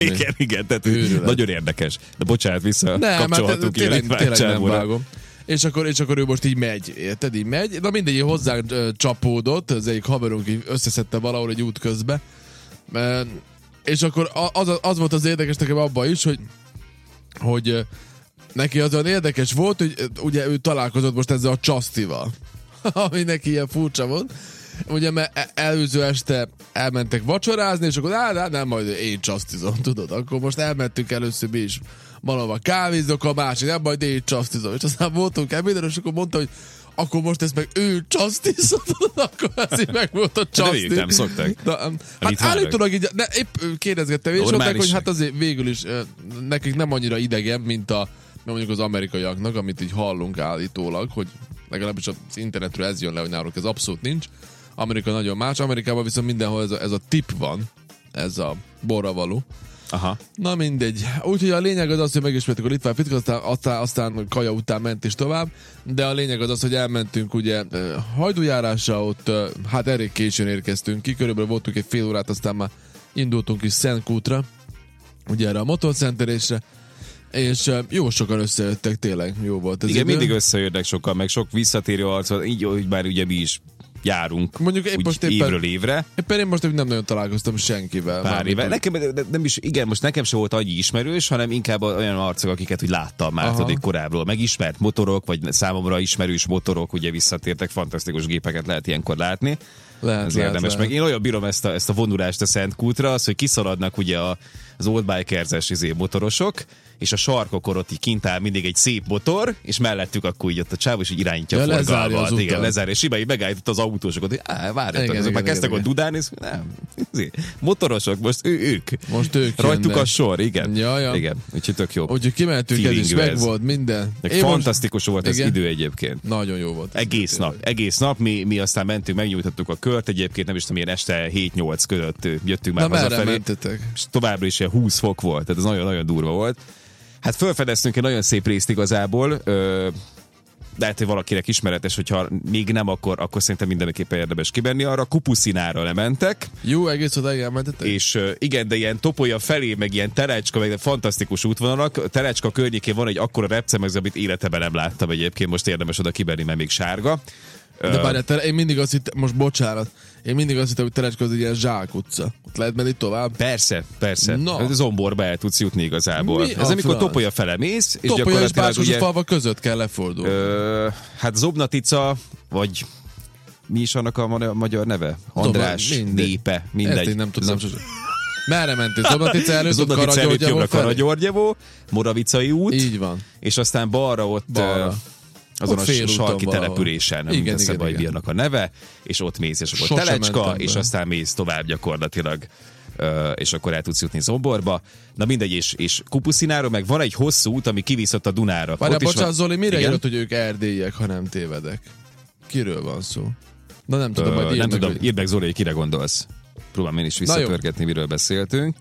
Igen, tehát nagyon érdekes. De bocsánat, kapcsolhatunk ki. Tényleg nem vágom. És akkor ő most így megy, érted? Így megy. Na mindegy, hozzánk csapódott, az egyik haverunk így összeszedte valahol egy út közbe. És akkor az volt az érdekes nekem abban is, hogy neki az olyan érdekes volt, hogy ugye ő találkozott most ezzel a csasztival, ami neki ilyen furcsa volt. Ugye mert előző este elmentek vacsorázni, és akkor nem, majd én csasztizom, tudod. Akkor most elmentünk először mi is valahova kávézok, a másik, nem, majd én csasztizom. És aztán voltunk ebédre, és akkor mondta, hogy akkor most ezt meg ő csasztizom, akkor azért meg volt a csaszti. De nem szokták. Hát állítólag így, épp kérdezgettem, és mondták, hogy hát azért végül is nekik nem annyira idegen, mint mondjuk az amerikaiaknak, amit így hallunk állítólag, hogy legalábbis az internetről ez jön le, hogy náluk ez abszolút nincs. Amerika nagyon más, Amerikában viszont mindenhol ez a tip van, ez a borra való. Aha. Na mindegy. Úgyhogy a lényeg az, hogy megismertük a litván fickót, aztán kaja után ment is tovább, de a lényeg az, hogy elmentünk ugye hajdújárásra, ott hát elég későn érkeztünk ki, körülbelül voltunk egy fél órát, aztán már indultunk is Szentkútra, ugye erre a motorcenterésre, és jó sokan összejöttek, tényleg jó volt ez. Igen, mindig összejöttek sokan, meg sok visszatérő arcot, így hogy már ugye mi is járunk mondjuk évről évre. Éppen én most nem nagyon találkoztam senkivel. Pár éve. Nekem nem is, igen, most nekem sem volt annyi ismerős, hanem inkább olyan arcok, akiket úgy láttam már korábbról. Megismert motorok, vagy számomra ismerős motorok, ugye visszatértek, fantasztikus gépeket lehet ilyenkor látni. Ez érdemes. Meg én olyan bírom ezt a vonulást a Szentkútra, az, hogy kiszaladnak ugye az old bikers-es motorosok, és a sarkokon ott így kint áll mindig egy szép motor, és mellettük akkor így ott a csáv, és így irányítja a forgalmat. Igen, lezárja, és így megállított az autósokat, hogy várjatok, azok már kezdtek ott dudálni, és nem, motorosok, most ők. Most ők rajtuk jönnek. A sor, igen. Ja. Igen, úgyhogy tök jó. Úgyhogy kimentünk, ez is meg volt minden. Fantasztikus volt az idő egyébként. Nagyon jó volt. Egész nap, mi aztán mentünk, megnyújtottuk a kört, egyébként nem is tudom, ilyen este 7-8 között jöttünk már hazafelé. És továbbra is 20 fok volt, tehát ez nagyon-nagyon durva volt. Hát felfedeztünk egy nagyon szép részt igazából, lehet, hogy valakinek ismeretes, hogyha még nem, akkor szerintem mindenképpen érdemes kibenni arra. Kupuszinára lementek. Jó, egész odáig elmentetek? És igen, de ilyen Topolya felé, meg ilyen Terecska, meg fantasztikus útvonalak. Terecska környékén van egy akkora repcemegz, amit életemben nem láttam egyébként, most érdemes oda kibenni, mert még sárga. De várjál, én mindig azt hittem, most bocsánat, hogy Terecska az egy ilyen zsákutca. Ott lehet menni tovább? Persze. No. Zomborba el tudsz jutni igazából. Ez amikor Topolya fele mész, és Topolya gyakorlatilag és Bácsos falva között kell lefordulni. Hát Zobnatica, vagy mi is annak a magyar neve? András, Népe, mindegy. Ezt én nem tudom. Merre mentél? Zobnatica előtt? Zobnatica előtt jobbra Karagyorgyevó, Moravicai út. Így van. És aztán balra ott... azon a sarki településen, nem eszembe, hogy mi annak a neve, és ott mész, és akkor Telecska, és aztán mész tovább gyakorlatilag, és akkor el tudsz jutni Zomborba. Na mindegy, és Kupuszináról meg van egy hosszú út, ami kiviszont a Dunára. Várjál, bocsánat, Zoli, mire írott, hogy ők erdélyiek, ha nem tévedek? Kiről van szó? Na nem tudom, majd írd meg, Zoli, hogy kire gondolsz. Próbálom én is visszatörgetni, miről beszéltünk.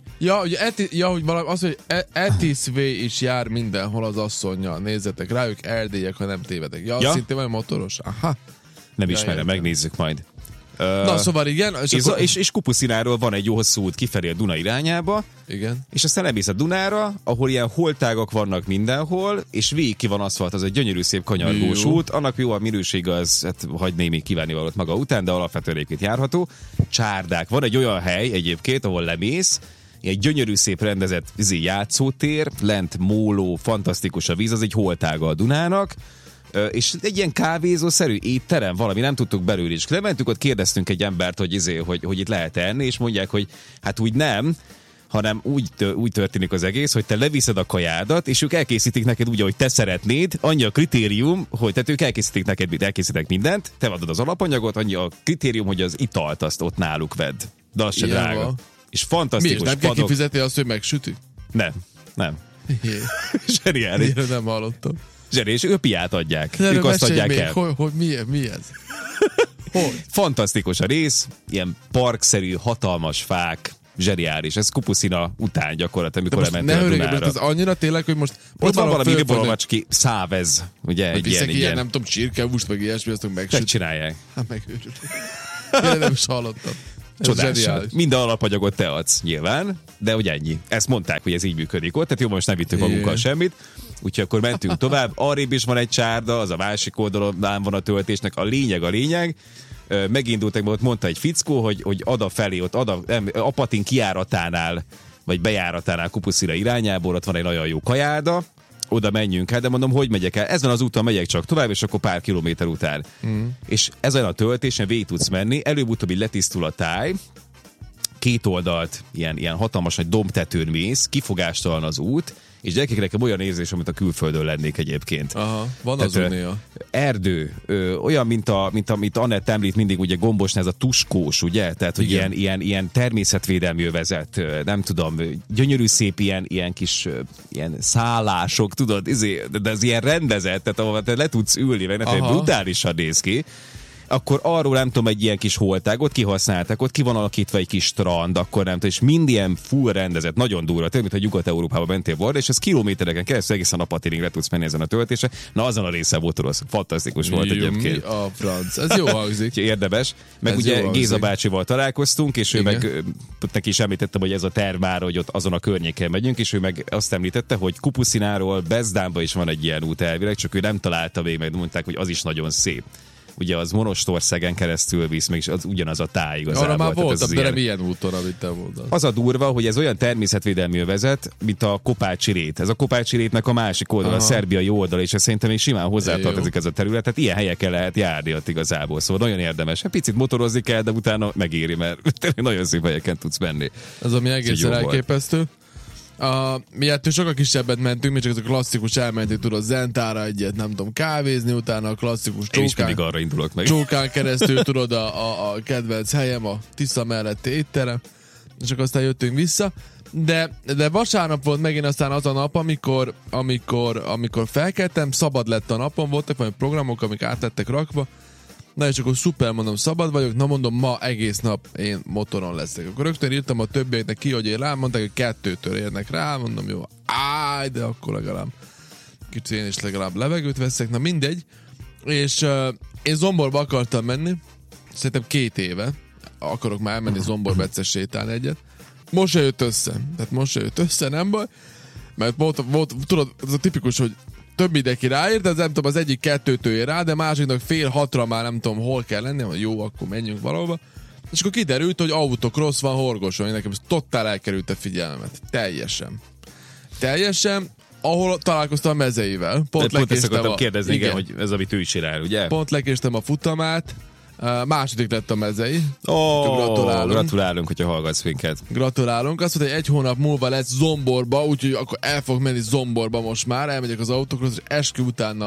Hogy valami, az, hogy Etisvé is jár mindenhol az asszonnyal. Nézzetek rá, ők erdélyek, ha nem tévedek. Ja? Szintén vagy motoros? Aha. Nem ismerem, megnézzük majd. Na, szóval igen. És Kupuszináról van egy jó hosszú út kifelé a Duna irányába. Igen. És aztán lemész a Dunára, ahol ilyen holtágak vannak mindenhol, és végig ki van aszfalt, az egy gyönyörű szép kanyargós út. Annak jó a minősége, az hát hagy némi kívánnivalót maga után, de alapvetően egyébként járható. Csárdák. Van egy olyan hely egyébként, ahol lemész, egy gyönyörű szép rendezett játszótér, lent móló, fantasztikus a víz, az egy holtága a Dunának. És egy ilyen kávézószerű étterem, valami, nem tudtuk belőle is. Lementünk, ott kérdeztünk egy embert, hogy itt lehet enni, és mondják, hogy hát úgy nem, hanem úgy történik az egész, hogy te leviszed a kajádat, és ők elkészítik neked úgy, ahogy te szeretnéd, annyi a kritérium, hogy tehát ők elkészítek mindent, te adod az alapanyagot, annyi a kritérium, hogy az italt azt ott náluk vedd. De az se drága. És fantasztikus padok. Nem kell kifizetni azt, hogy megsütik? Nem. Zseniális. Nem hallottam. Zseni, és öpiát adják. Ők azt adják el. Hogy mi ez? Hogy? Fantasztikus a rész, ilyen parkszerű, hatalmas fák, zseniális. Ez Kupuszina után gyakorlatilag, amikor lementél a Dunára. Ne ez annyira tényleg, hogy most... Ott van valami libolovacski szávez, ugye? Egy ilyen, nem tudom, csirkehúst, meg ilyesmi, azt megsüt. Megcsinálják. Hát megőrült. Én nem is hallottam. Csodással. Minden alapanyagot te adsz, nyilván, de hogy ennyi. Ezt mondták, hogy ez így működik ott, tehát jó, most nem vittük magunkkal semmit, úgyhogy akkor mentünk tovább. Arrébb is van egy csárda, az a másik oldalon van a töltésnek. A lényeg. Megindultak, ott mondta egy fickó, hogy ad a felé, ott Apatin kijáratánál, vagy bejáratánál Kupuszira irányából, ott van egy nagyon jó kajáda, oda menjünk el, de mondom, hogy megyek el? Ezen az úton megyek csak tovább, és akkor pár kilométer után. És ezen a töltésen végig tudsz menni, előbb-utóbb így letisztul a táj, két oldalt ilyen hatalmas nagy dombtetőn mész, kifogástalan az út, és gyerekek, nekem olyan érzés, amit a külföldön lennék egyébként. Aha, van az néha. Erdő, olyan, mint amit Anett említ mindig, ugye Gombosnál, ez a tuskós, ugye? Tehát, hogy ilyen természetvédelmi övezet, nem tudom, gyönyörű szép ilyen kis ilyen szállások, tudod, de ez ilyen rendezett, tehát ahol te le tudsz ülni, meg brutálisan néz ki. Akkor arról nem tudom, egy ilyen kis holtágot kihasználták, ott ki van alakítva egy kis strand, akkor nem tudom, és mind ilyen full rendezett, nagyon durva, tényleg, mintha Nyugat-Európában mentél volna, és ez kilométereken keresztül egészen a Patinig le tudsz menni ezen a töltése. Na, azon a része volt rossz. Fantasztikus volt egyébként. Mi a franc? Ez jó hangzik. Érdemes. Meg ez ugye Géza bácsival találkoztunk, és ő meg, neki is említettem, hogy ez a terv már, hogy ott azon a környéken megyünk, és ő meg azt említette, hogy Kupuszináról Bezdánba is van egy ilyen út elvileg, csak ő nem találta még, meg mondták, hogy az is nagyon szép. Ugye az Monostorszegen keresztül visz, mégis az ugyanaz a táj igazából. Arra már voltam, de nem ilyen úton, amit te mondtad. Az a durva, hogy ez olyan természetvédelmi övezet, mint a Kopácsi rét. Ez a Kopácsi rétnek a másik oldal, a szerbiai oldal, és ez szerintem még simán hozzátartozik ez a terület, tehát ilyen helyeken lehet járni ott igazából. Szóval nagyon érdemes. Egy picit motorozni kell, de utána megéri, mert tényleg nagyon szép helyeken tudsz menni. Ez ami egészen elképesztő. Mi ettől sokkal kisebbet mentünk, mi csak ez a klasszikus elmentünk, tudod, Zentára egyet, nem tudom, kávézni, utána a klasszikus csókán keresztül, tudod, a kedvenc helyem, a Tisza melletti étterem, és akkor aztán jöttünk vissza. De vasárnap volt megint aztán az a nap, amikor felkeltem, szabad lett a napon, voltak valami programok, amik át lettek rakva, na és akkor szuper, mondom, szabad vagyok, na mondom, ma egész nap én motoron leszek. Akkor rögtön írtam a többieknek ki, hogy én rá, mondták, hogy 2-től érnek rá, mondom, jó, de akkor legalább kicsit én is legalább levegőt veszek, na mindegy. És én Zomborba akartam menni, szerintem 2 éve akarok már elmenni Zomborba egyszer sétálni egyet. Most se jött össze, nem baj, mert volt tudod, az a tipikus, hogy több mindenki ráírt, ez nem tudom, az egyik 2-től ér rá, de másiknak 5:30 már nem tudom, hol kell lenni, hogy jó, akkor menjünk valahova. És akkor kiderült, hogy autocross van Horgoson, én nekem ez totál elkerült a figyelmet. Teljesen, ahol találkoztam a mezeivel. Pont ezt akartam kérdezni, igen, hogy ez amit ő is csinál, ugye? Pont lekéstem a futamát, második lett a mezei. Gratulálunk, hogyha hallgatsz minket. Gratulálunk. Azt mondta, hogy 1 hónap múlva lesz Zomborba, úgyhogy akkor el fog menni Zomborba most már, elmegyek az autokról, és eskü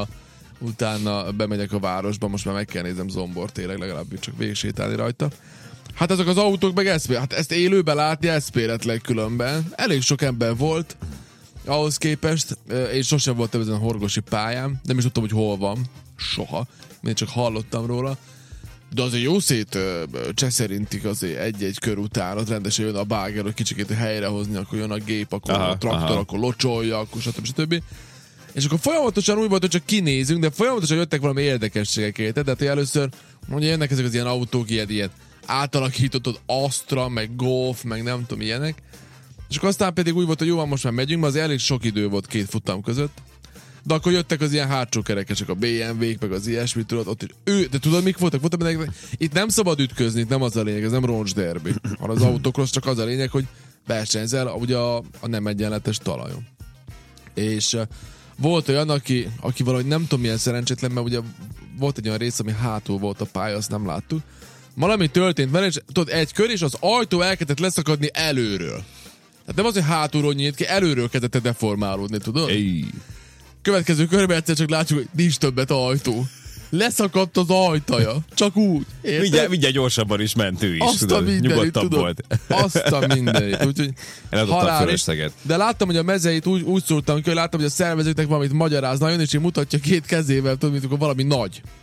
utána bemegyek a városba, most már meg kell nézem Zombor, tényleg legalább csak végigsétálni rajta. Hát ezek az autók meg hát ezt élőben látni eszméletlen különben. Elég sok ember volt ahhoz képest, én sosem voltam ezen a horgosi pályán, nem is tudtam, hogy hol van. Soha. Én csak hallottam róla. De azért jó szét cseszerintik azért egy-egy kör után, ott rendesen jön a báger, hogy kicsikét helyrehozni, akkor jön a gép, akkor a traktor, akkor locsolja, akkor stb. És akkor folyamatosan úgy volt, hogy csak kinézünk, de folyamatosan jöttek valami érdekességek, érted? Tehát először mondja, jönnek ezek az ilyen autók, ilyen átalakítottad Astra, meg Golf, meg nem tudom, ilyenek. És akkor aztán pedig úgy volt, hogy jó, van, most már megyünk, mert az elég sok idő volt 2 futam között. De akkor jöttek az ilyen hátsó kerekesek, a BMW-k, meg az ilyesmit, tudod, ott is. De tudod, mik voltak? Itt nem szabad ütközni, itt nem az a lényeg, ez nem roncs derbi. Az autókról csak az a lényeg, hogy versenyzel ugye a nem egyenletes talajon. És volt olyan, aki valahogy nem tudom milyen szerencsétlen, mert ugye volt egy olyan rész, ami hátul volt a pálya, azt nem láttuk. Valami történt vele, és tudod, egy kör, és az ajtó elkezdett leszakadni előről. Tehát nem az, hogy hátulról nyílt ki, előről kezdett deformálódni, tudod? Hey. Következő körben egyszer csak látjuk, hogy nincs többet ajtó. Leszakadt az ajtaja. Csak úgy. Mindjárt gyorsabban is ment ő is. Azt a mindenit, volt. Azt a mindenit. Úgyhogy halális. De láttam, hogy a mezeit úgy szóltam, hogy láttam, hogy a szervezőknek valamit magyarázna, jön és így mutatja 2 kezével, tudod, mint akkor valami nagy.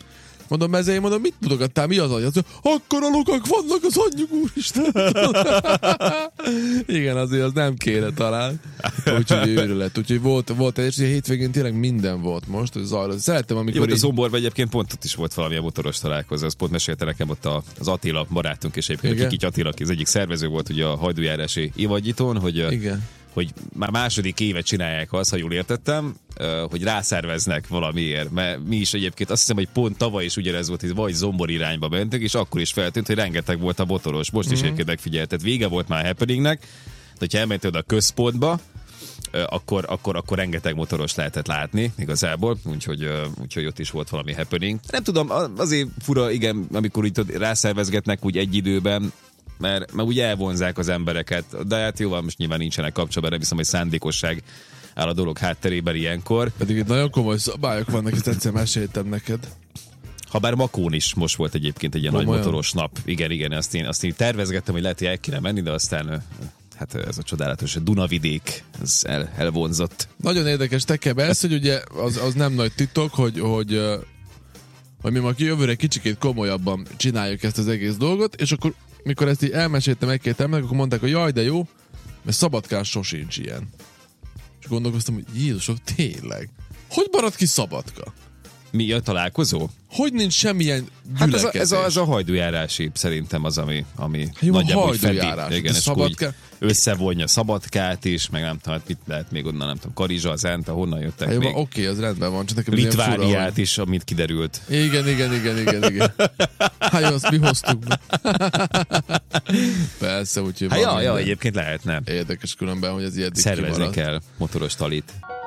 Mondom, ezért mondom, mit mutogattál, mi az agy? Akkor a lukak vannak az anyjuk, úristen. Igen, azért az nem kéne talán. Úgyhogy őrület. Úgyhogy volt és hétvégén tényleg minden volt most. Szerettem, amikor... Jó, a Zomborban egyébként pont ott is volt valamilyen motoros találkozó. Az pont mesélte nekem ott az Attila barátunk, és egyébként Kiki Attila, aki az egyik szervező volt ugye a hajdújárási évadnyitón, hogy már második évet csinálják azt, ha jól értettem, hogy rászerveznek valamiért. Mert mi is egyébként azt hiszem, hogy pont tavaly is ugyanez volt, hogy vagy Zombor irányba mentünk, és akkor is feltűnt, hogy rengeteg volt a motoros. Most is egyébként megfigyeltet. Vége volt már a happeningnek, de hogyha elmentél a központba, akkor rengeteg motoros lehetett látni igazából, úgyhogy ott is volt valami happening. Nem tudom, azért fura, igen, amikor itt rászervezgetnek úgy egy időben, mert úgy elvonzák az embereket, de hát jó, most nyilván nincsenek kapcsolatban, nem hiszem, hogy szándékosság áll a dolog hátterében ilyenkor. Pedig itt nagyon komoly szabályok vannak, ezt egyszer meséltem neked. Habár Makón is most volt egyébként egy ilyen nagy motoros nap. Igen, azt én tervezgettem, hogy lehet, hogy el kéne menni, de aztán hát ez a csodálatos Dunavidék, ez elvonzott. Nagyon érdekes ez, hogy ugye az nem nagy titok, hogy mi ma jövőre kicsikét komolyabban csináljuk ezt az egész dolgot, és akkor mikor ezt így elmeséltem egy-két embernek, akkor mondták, hogy jaj, de jó, mert Szabadkán sosincs ilyen. És gondolkoztam, hogy Jézusom, tényleg? Hogy maradt ki Szabadka? Mi a találkozó? Hogy nincs semmilyen gyülekezés? Hát ez a hajdújárási szerintem az, ami jó, nagyjából hajdújárás. Igen, és úgy összevonja Szabadkát is, meg nem tudom, mit lehet még onnan, nem tudom, Karizsa, Zenta, honnan jöttek hát még. Oké, az rendben van. Csak Litvániát is, amit kiderült. Igen. Hát jó, azt mi hoztuk be. Persze, úgyhogy ja, egyébként lehetne. Érdekes különben, hogy ez ilyet szervezni kell motoros talit.